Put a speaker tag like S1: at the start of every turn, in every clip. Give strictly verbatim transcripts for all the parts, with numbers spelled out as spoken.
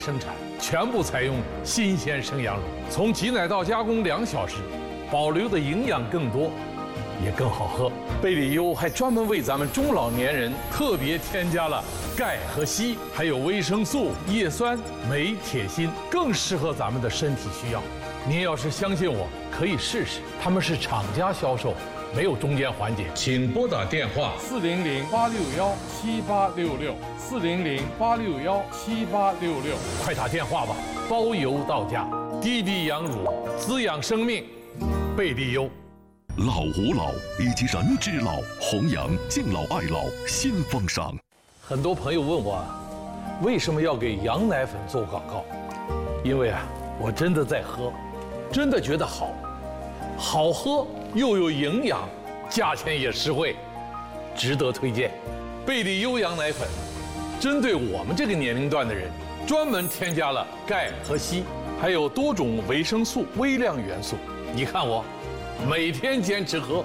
S1: 生产全部采用新鲜生羊乳，从挤奶到加工两小时，保留的营养更多，也更好喝。贝里优还专门为咱们中老年人特别添加了钙和硒，还有维生素、叶酸、镁、铁、锌，更适合咱们的身体需要。您要是相信我，可以试试。他们是厂家销售，没有中间环节。请拨打电话
S2: 四零零八六幺七八六六四零零八六幺七八六六，
S1: 快打电话吧，包邮到家。滴滴羊乳滋养生命，贝利优。
S3: 老吾老以及人之老，弘扬敬老爱老新风尚。
S1: 很多朋友问我，为什么要给羊奶粉做广告？因为啊，我真的在喝，真的觉得好，好喝又有营养，价钱也实惠，值得推荐。贝利优羊奶粉，针对我们这个年龄段的人，专门添加了钙和硒，还有多种维生素、微量元素。你看我，每天坚持喝。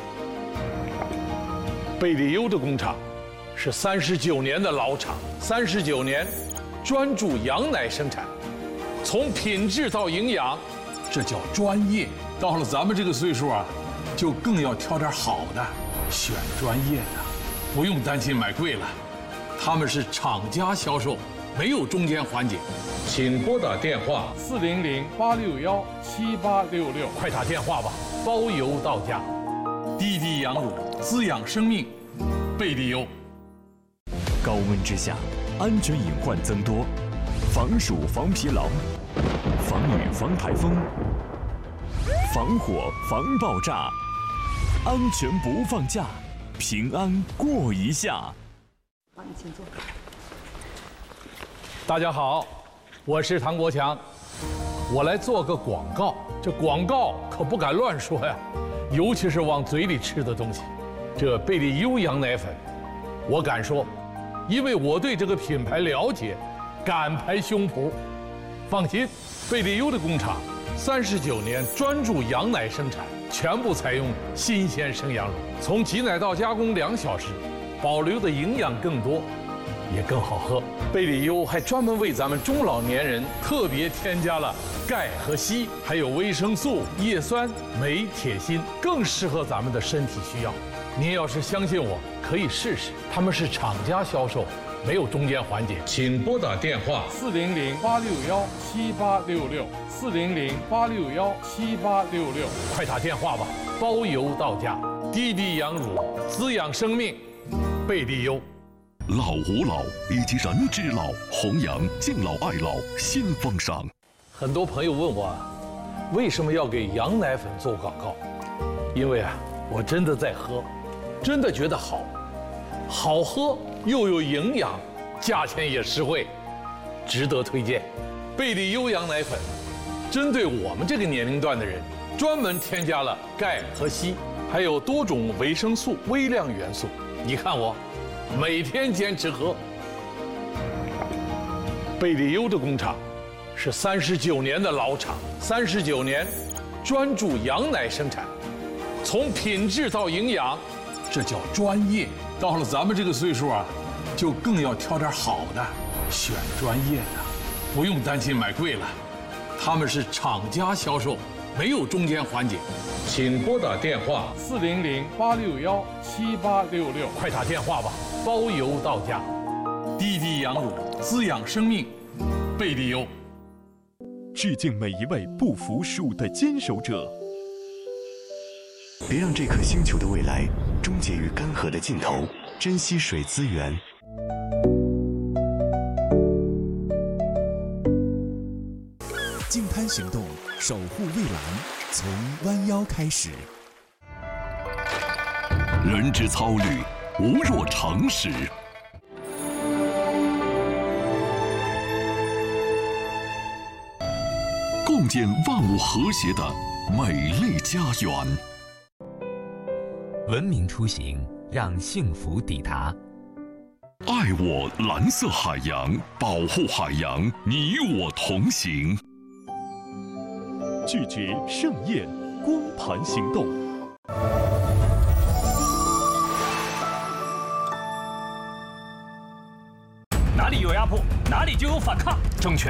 S1: 贝利优的工厂是三十九年的老厂，三十九年专注羊奶生产，从品质到营养，这叫专业。到了咱们这个岁数啊，就更要挑点好的，选专业的，不用担心买贵了。他们是厂家销售，没有中间环节。请拨打电话
S2: 四零零八六幺七八六六，
S1: 快打电话吧，包邮到家。滴滴羊乳滋养生命，贝利优。
S4: 高温之下，安全隐患增多，防暑防疲劳，防雨防台风，防火防爆炸，安全不放假，平安过一夏。
S5: 好，你请坐。
S1: 大家好，我是唐国强，我来做个广告。这广告可不敢乱说呀，尤其是往嘴里吃的东西。这贝利优羊奶粉，我敢说，因为我对这个品牌了解，敢拍胸脯。放心，贝利优的工厂三十九年专注羊奶生产，全部采用新鲜生羊乳，从挤奶到加工两小时，保留的营养更多，也更好喝。贝利优还专门为咱们中老年人特别添加了钙和硒，还有维生素、叶酸、镁、铁、锌，更适合咱们的身体需要。您要是相信我，可以试试。他们是厂家销售，没有中间环节。请拨打电话
S2: 四零零八六幺七八六六四零零八六幺七八六六，
S1: 快打电话吧，包邮到家。滴滴羊乳滋养生命，贝利优。
S3: 老吾老以及人之老，弘扬敬老爱老新风尚。
S1: 很多朋友问我，为什么要给羊奶粉做广告？因为啊，我真的在喝，真的觉得好，好喝又有营养，价钱也实惠，值得推荐。贝利优羊奶粉，针对我们这个年龄段的人，专门添加了钙和硒，还有多种维生素、微量元素。你看我，每天坚持喝。贝利优的工厂是三十九年的老厂，三十九年专注羊奶生产，从品质到营养，这叫专业。到了咱们这个岁数啊，就更要挑点好的，选专业的，不用担心买贵了。他们是厂家销售，没有中间环节。请拨打电话
S2: 四零零八六幺七八六六，
S1: 快打电话吧，包邮到家。滴滴羊乳滋养生命，贝利优。
S4: 致敬每一位不服输的坚守者。
S6: 别让这颗星球的未来终结于干涸的尽头，珍惜水资源。
S4: 净滩行动，守护蔚蓝，从弯腰开始。
S3: 人之操虑，无若常识。共建万物和谐的美丽家园。
S7: 文明出行，让幸福抵达。
S3: 爱我蓝色海洋，保护海洋，你我同行。
S4: 拒绝盛宴，光盘行动。
S8: 哪里有压迫，哪里就有反抗。
S1: 正确，